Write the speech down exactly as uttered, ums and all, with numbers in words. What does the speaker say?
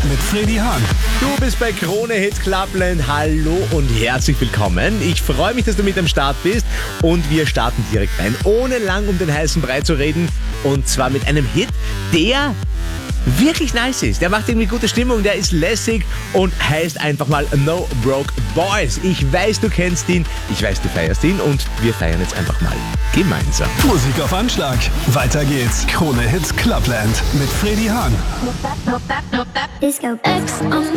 mit Freddy Hahn. Du bist bei Krone Hit Clubland. Hallo und herzlich willkommen. Ich freue mich, dass du mit am Start bist und wir starten direkt rein, ohne lang um den heißen Brei zu reden. Und zwar mit einem Hit, der wirklich nice ist. Der macht irgendwie gute Stimmung, der ist lässig und heißt einfach mal No Broke Boys. Ich weiß, du kennst ihn, ich weiß, du feierst ihn und wir feiern jetzt einfach mal gemeinsam. Musik auf Anschlag. Weiter geht's. Krone Hit Clubland mit Freddy Hahn. Disco X on